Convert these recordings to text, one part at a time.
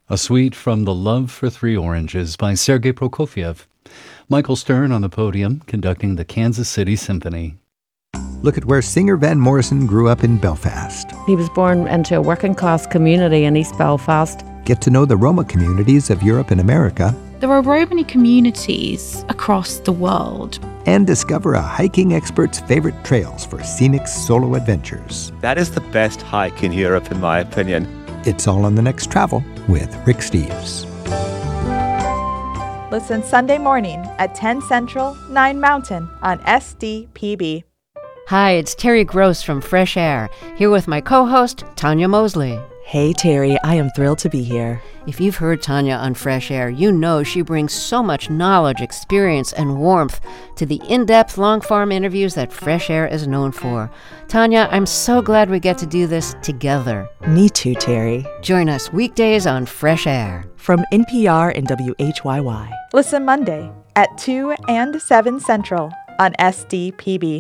A suite from The Love for Three Oranges by Sergei Prokofiev. Michael Stern on the podium conducting the Kansas City Symphony. Look at where singer Van Morrison grew up in Belfast. He was born into a working-class community in East Belfast. Get to know the Roma communities of Europe and America. There are Romani communities across the world. And discover a hiking expert's favorite trails for scenic solo adventures. That is the best hike in Europe, in my opinion. It's all on The Next Travel with Rick Steves. Listen Sunday morning at 10 Central, 9 Mountain on SDPB. Hi, it's Terry Gross from Fresh Air, here with my co-host, Tanya Mosley. Hey, Terry, I am thrilled to be here. If you've heard Tanya on Fresh Air, you know she brings so much knowledge, experience, and warmth to the in-depth, long-form interviews that Fresh Air is known for. Tanya, I'm so glad we get to do this together. Me too, Terry. Join us weekdays on Fresh Air. From NPR and WHYY. Listen Monday at 2 and 7 Central on SDPB.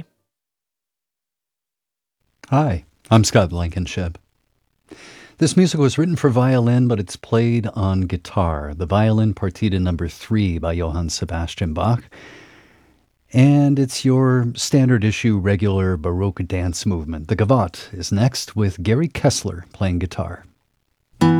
Hi, I'm Scott Blankenship. This music was written for violin, but it's played on guitar. The Violin Partita No. 3 by Johann Sebastian Bach. And it's your standard issue regular Baroque dance movement. The Gavotte is next with Gary Kessler playing guitar.